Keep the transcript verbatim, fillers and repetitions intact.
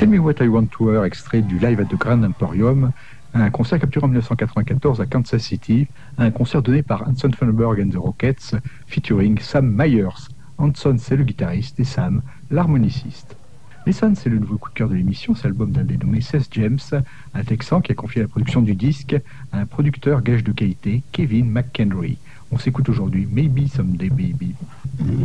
Tell Me What I Want to Hear, extrait du Live at the Grand Emporium, un concert capturé en dix-neuf cent quatre-vingt-quatorze à Kansas City, un concert donné par Hanson Funderburgh and the Rockets, featuring Sam Myers. Hanson, c'est le guitariste, et Sam, l'harmoniciste. Listen, c'est le nouveau coup de cœur de l'émission, c'est l'album d'un dénommé Seth James, un Texan qui a confié la production du disque à un producteur gage de qualité, Kevin McHenry. On s'écoute aujourd'hui Maybe Someday Baby.